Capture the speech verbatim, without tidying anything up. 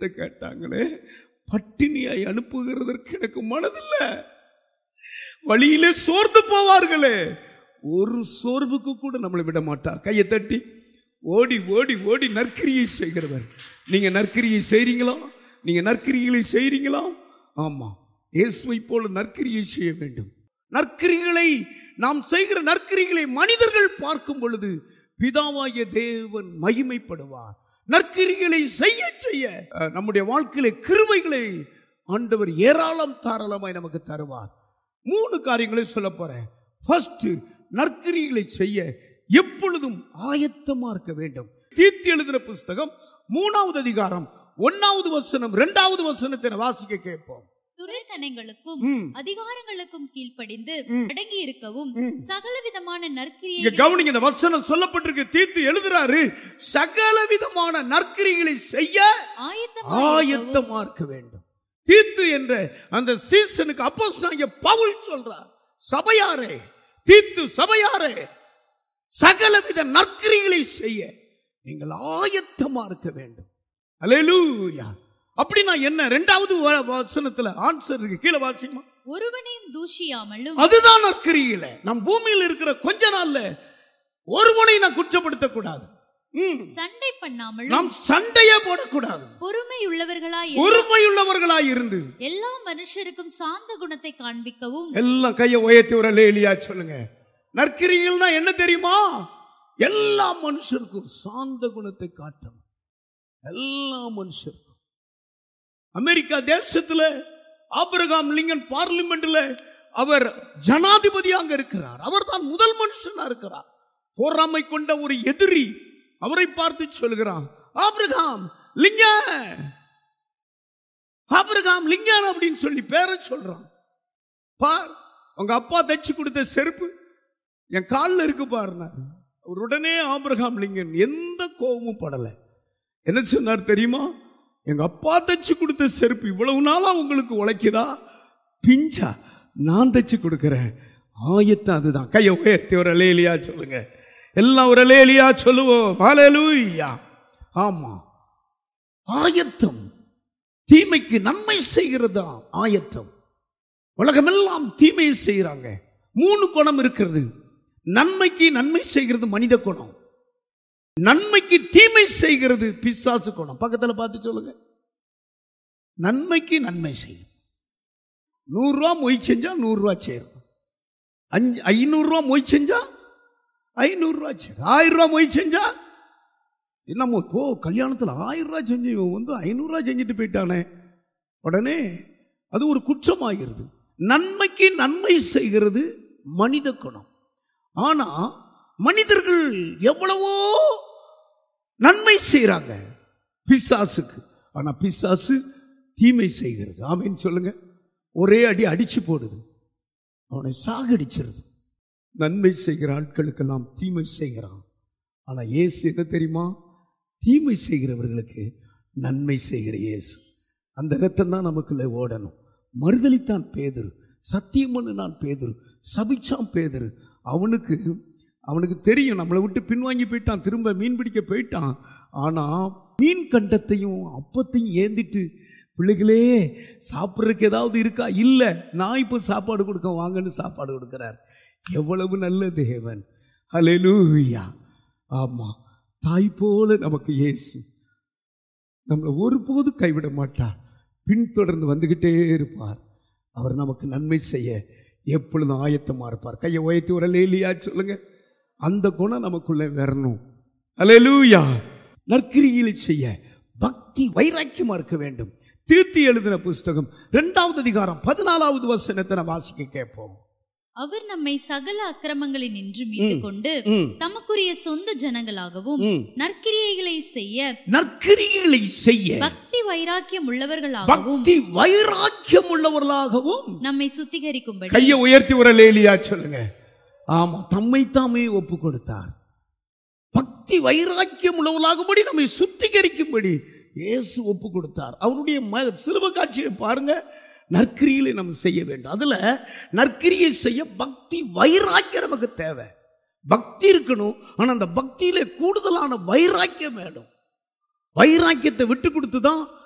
வசனத்தை கேட்டாங்களே, பட்டினியாய் அனுப்புகிறதற்கு எனக்கு மனதில்லை. வழியிலே சோர்ந்து போவார்களே, ஒரு சோர்வுக்கு கூட நம்மளை விட மாட்டார். கையை தட்டி ஓடி ஓடி ஓடி நற்கிரியை செய்கிறவர். நீங்க நற்கிரியை செய்றீங்களா? நீங்க நற்கிரிகளை செய்றீங்களா? ஆமா, இயேசுவை போல நற்கிரியை செய்ய வேண்டும். நற்கிரிகளை நாம் செய்கிற நற்கிரிகளை மனிதர்கள் பார்க்கும் பொழுது பிதாவாகிய தேவன் மகிமைப்படுவார். நற்கிரிகளை செய்ய செய்ய நம்முடைய வாழ்க்கையிலே கிருபைகளை ஆண்டவர் ஏராளம் தாராளமாய் நமக்கு தருவார். மூணு காரியங்களை சொல்ல போறேன். ஃபர்ஸ்ட், நற்கிரிகளை செய்ய எப்பொழுதும் ஆயத்தமா இருக்க வேண்டும். தீத்து எழுதின புஸ்தகம் மூணாவது அதிகாரம் ஒன்னாவது வசனம் இரண்டாவது வசனத்தை வாசிக்க கேட்போம். துரைத்தனங்களுக்கும் அதிகாரங்களுக்கும் கீழ்ப்படிந்து அடங்கி இருக்கவும் சகலவிதமான நற்கிரியை கவனிங்க. இந்த வசனம் சொல்லப்பட்டிருக்கு. தீத்து எழுதுறாரு, சகலவிதமான நற்கிரிகளை செய்ய ஆயத்தமா இருக்க வேண்டும். தீத்து என்ற அந்த சீசனுக்கு அப்போஸ்தலனாகிய பவுல் சொல்றார், சபையாரே, தீத்து சபையாரே, சகலவித நற்கிரிகளை செய்ய நீங்கள் ஆயத்தமா இருக்க வேண்டும். அல்லேலூயா. அப்படின்னா என்ன? இரண்டாவது வசனத்துல ஆன்சர் இருக்கு, கீழே வாசிமா. ஒருவனையும் தூஷியாமலும், அதுதான் நற்கிரியில. நம் பூமியில் இருக்கிற கொஞ்ச நாள்ல ஒருவனை நான் குற்றப்படுத்த கூடாது, சண்டை பண்ணாமலும், நாம் சண்டையே போடக்கூடாது, பொறுமையுள்ளவர்களாய் பொறுமையுள்ளவர்களாய் இருந்து எல்லா மனுஷருக்கும் சாந்த குணத்தை காண்பிக்கவும். எல்லாம் கையை உயர்த்தி ஒரு அல்லேலூயா சொல்லுங்க. நற்கிரிகள்னா என்ன தெரியுமா? எல்லா மனுஷருக்கும் சாந்த குணத்தை காட்டும். எல்லா மனுஷருக்கும். அமெரிக்கா தேசத்துல ஆபிரகாம் லிங்கன் பார்லிமெண்ட்ல அவர் ஜனாதிபதியாக இருக்கிறார். அவர் தான் முதல் மனுஷனா இருக்கிறார். பொறாமை கொண்ட ஒரு எதிரி அவரை பார்த்து சொல்கிறான், ஆபிரகாம் லிங்கன், ஆபிரகாம் லிங்கன் அப்படின்னு சொல்லி பேரை சொல்றான். பார், உங்க அப்பா தச்சு கொடுத்த செருப்பு என் காலில் இருக்கு பாருங்க. உடனே ஆபிரகாம் லிங்கன் எந்த கோபமும் படல. என்ன சொன்னார் தெரியுமா? எங்க அப்பா தச்சு கொடுத்த செருப்பு இவ்வளவு நாளா உங்களுக்கு உழைக்குதா? பிஞ்சா நான் தச்சு கொடுக்கிறேன். ஆயத்தம் அதுதான். கையை உயர்த்தி ஒரு அல்லேலூயா சொல்லுங்க. எல்லாம் ஒரு அல்லேலூயா சொல்லுவோம். ஹல்லேலூயா. ஆமா, ஆயத்தம். தீமைக்கு நன்மை செய்கிறதா ஆயத்தம். உலகமெல்லாம் தீமையை செய்யறாங்க. மூணு குணம் இருக்கிறது. நன்மைக்கு நன்மை செய்கிறது மனித குணம், நன்மைக்கு தீமை செய்கிறது பிசாசு குணம். பக்கத்தில் பார்த்து சொல்லுங்க. நன்மைக்கு நன்மை செய்யும். நூறு ரூபா மொய் செஞ்சா நூறு ரூபா சேரும். அஞ்சு ஐநூறு ரூபா மொய் செஞ்சா ஐநூறு ரூபா சேரும். ஆயிரம் ரூபா மொய் செஞ்சா என்னமோ போ கல்யாணத்தில் ஆயிரம் ரூபா செஞ்சு இவன் வந்து ஐநூறு ரூபா செஞ்சுட்டு போயிட்டானே, உடனே அது ஒரு குற்றமாகிறது. நன்மைக்கு நன்மை செய்கிறது மனித குணம். ஆனா மனிதர்கள் எவ்வளவோ நன்மை செய்யறாங்க பிசாசுக்கு. ஆனா பிசாசு தீமை செய்கிறது. ஆமேன் சொல்லுங்க. ஒரே அடி அடிச்சு போடுது, அவனை சாகடிச்சிருது. நன்மை செய்கிற ஆட்களுக்கெல்லாம் தீமை செய்கிறான். ஆனா இயேசு என்ன தெரியுமா? தீமை செய்கிறவர்களுக்கு நன்மை செய்கிற இயேசு. அந்த ரத்தம் தான் நமக்குள்ள ஓடணும். மறுதலித்தான் பேதுரு, சத்தியம் பண்ணு நான் பேதுரு, சபிச்சான் பேதுரு. அவனுக்கு அவனுக்கு தெரியும் நம்மளை விட்டு பின்வாங்கி போயிட்டான், திரும்ப மீன் பிடிக்க போயிட்டான். ஆனா மீன் கண்டத்தையும் அப்பத்தையும் ஏந்திட்டு, பிள்ளைகளே சாப்பிட்றதுக்கு ஏதாவது இருக்கா? இல்லை, நான் இப்போ சாப்பாடு கொடுக்க வாங்கன்னு சாப்பாடு கொடுக்கிறார். எவ்வளவு நல்ல தேவன். ஹல்லேலூயா. ஆமா, தாய் போல நமக்கு இயேசு. நம்மளை ஒருபோது கைவிட மாட்டார், பின்தொடர்ந்து வந்துகிட்டே இருப்பார். அவர் நமக்கு நன்மை செய்ய எப்பொழுதும் ஆயத்தமா இருப்பார். கையை உயர்த்தி ஒரு அல்லேலூயா சொல்லுங்க. அந்த குணம் நமக்குள்ள வரணும். அல்லேலூயா. நற்கிரிகளை செய்ய பக்தி வைராக்கியமா இருக்க வேண்டும். தீத்து எழுதின புஸ்தகம் இரண்டாவது அதிகாரம் பதினாலாவது வசனத்தை நான் வாசிக்க கேட்போம். அவர் நம்மை சகல அக்கிரமங்களில் நின்று மீட்டுக் கொண்டு தமக்குரிய சொந்த ஜனங்களாகவும் நற்கிரியைகளை செய்ய நற்கிரியைகளை செய்ய பக்தி வைராக்கியம் உள்ளவர்களாகவும் பக்தி வைராக்கியம் உள்ளவர்களாகவும் நம்மை சுத்திகரிக்கும்படி. கையை உயர்த்தி ஒரு அல்லேலூயா சொல்லுங்க. ஆமா, தம்மை தாமே ஒப்பு கொடுத்தார். பக்தி வைராக்கியம் உள்ளவர்களாகும்படி நம்மை சுத்திகரிக்கும்படி இயேசு ஒப்பு கொடுத்தார். அவருடைய சிலுவை காட்சியை பாருங்க. நற்கிரியை நம்ம செய்ய வேண்டும். அதுல நற்கிரியை செய்ய பக்தி வைராக்கியம் நமக்கு தேவை. பக்தி இருக்கணும், ஆனா அந்த பக்தியில கூடுதலான வைராக்கியம் வேணும். வைராக்கியத்தை விட்டு கொடுத்துதான்